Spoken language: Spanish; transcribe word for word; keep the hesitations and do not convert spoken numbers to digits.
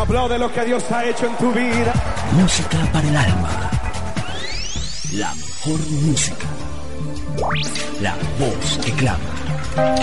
Aplaude lo que Dios ha hecho en tu vida. Música para el alma. La mejor música. La voz que clama.